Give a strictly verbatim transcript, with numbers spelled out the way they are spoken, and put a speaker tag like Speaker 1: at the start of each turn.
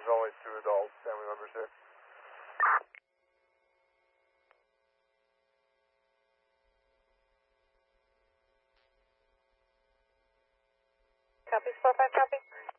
Speaker 1: only two adult family members here.
Speaker 2: Copy, four five, copy.